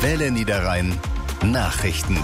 Welle Niederrhein Nachrichten.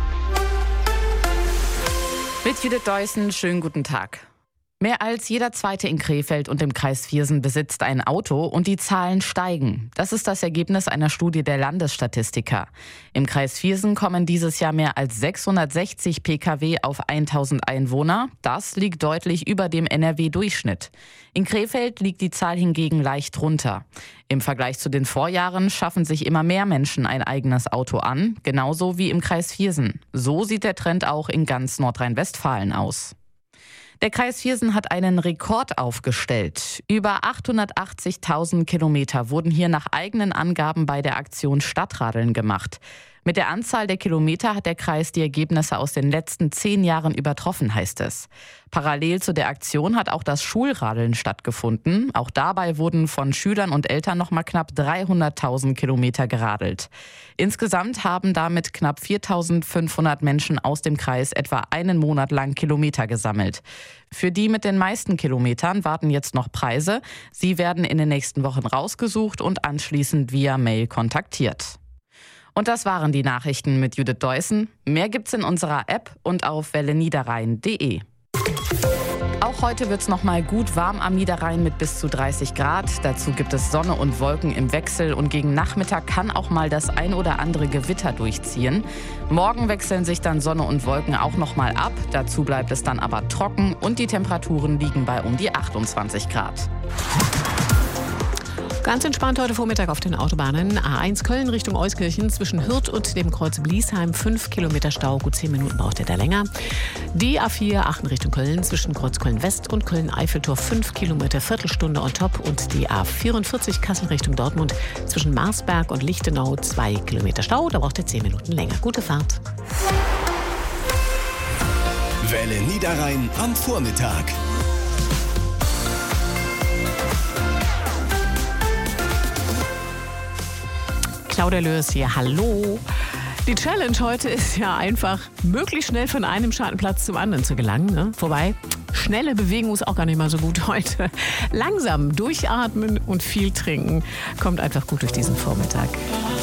Mit Judith Deussen, schönen guten Tag. Mehr als jeder Zweite in Krefeld und im Kreis Viersen besitzt ein Auto und die Zahlen steigen. Das ist das Ergebnis einer Studie der Landesstatistiker. Im Kreis Viersen kommen dieses Jahr mehr als 660 Pkw auf 1000 Einwohner. Das liegt deutlich über dem NRW-Durchschnitt. In Krefeld liegt die Zahl hingegen leicht drunter. Im Vergleich zu den Vorjahren schaffen sich immer mehr Menschen ein eigenes Auto an, genauso wie im Kreis Viersen. So sieht der Trend auch in ganz Nordrhein-Westfalen aus. Der Kreis Viersen hat einen Rekord aufgestellt. Über 880.000 Kilometer wurden hier nach eigenen Angaben bei der Aktion Stadtradeln gemacht. Mit der Anzahl der Kilometer hat der Kreis die Ergebnisse aus den letzten 10 Jahren übertroffen, heißt es. Parallel zu der Aktion hat auch das Schulradeln stattgefunden. Auch dabei wurden von Schülern und Eltern nochmal knapp 300.000 Kilometer geradelt. Insgesamt haben damit knapp 4.500 Menschen aus dem Kreis etwa einen Monat lang Kilometer gesammelt. Für die mit den meisten Kilometern warten jetzt noch Preise. Sie werden in den nächsten Wochen rausgesucht und anschließend via Mail kontaktiert. Und das waren die Nachrichten mit Judith Deussen. Mehr gibt's in unserer App und auf welleniederrhein.de. Auch heute wird's noch mal gut warm am Niederrhein mit bis zu 30 Grad. Dazu gibt es Sonne und Wolken im Wechsel und gegen Nachmittag kann auch mal das ein oder andere Gewitter durchziehen. Morgen wechseln sich dann Sonne und Wolken auch noch mal ab. Dazu bleibt es dann aber trocken und die Temperaturen liegen bei um die 28 Grad. Ganz entspannt heute Vormittag auf den Autobahnen. A1 Köln Richtung Euskirchen zwischen Hürth und dem Kreuz Bliesheim 5 Kilometer Stau, gut 10 Minuten braucht der länger. Die A4 Aachen Richtung Köln zwischen Kreuz Köln West und Köln Eiffeltor 5 Kilometer, Viertelstunde on top. Und die A44 Kassel Richtung Dortmund zwischen Marsberg und Lichtenau 2 Kilometer Stau, da braucht der 10 Minuten länger. Gute Fahrt. Welle Niederrhein am Vormittag. Claudia Lörs hier, hallo. Die Challenge heute ist ja einfach, möglichst schnell von einem Schattenplatz zum anderen zu gelangen. Ne? Wobei, schnelle Bewegung ist auch gar nicht mal so gut heute. Langsam durchatmen und viel trinken kommt einfach gut durch diesen Vormittag.